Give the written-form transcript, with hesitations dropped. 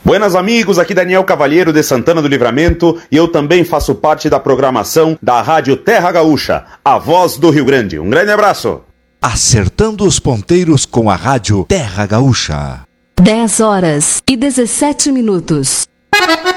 Buenas amigos, aqui Daniel Cavalheiro de Santana do Livramento e eu também faço parte da programação da Rádio Terra Gaúcha, a voz do Rio Grande. Um grande abraço. Acertando os ponteiros com a Rádio Terra Gaúcha. 10 horas e 17 minutos.